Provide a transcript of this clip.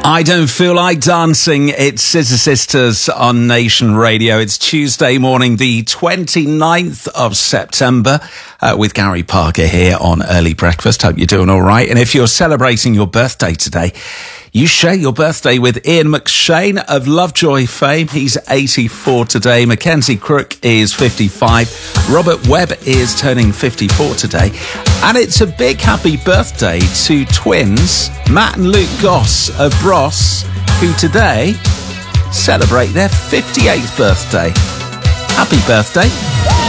I don't feel like dancing. It's Scissor Sisters on Nation Radio. It's Tuesday morning, the 29th of September, with Gary Parker here on Early Breakfast. Hope you're doing all right. And if you're celebrating your birthday today, you share your birthday with Ian McShane of Lovejoy fame. He's 84 today. Mackenzie Crook is 55. Robert Webb is turning 54 today. And it's a big happy birthday to twins, Matt and Luke Goss of Bros, who today celebrate their 58th birthday. Happy birthday.